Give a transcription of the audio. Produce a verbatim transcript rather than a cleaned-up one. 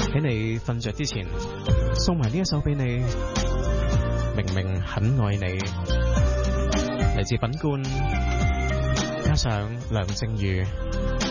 喺你瞓着之前送埋呢一首俾你，明明很愛你，嚟自品冠加上梁靜茹。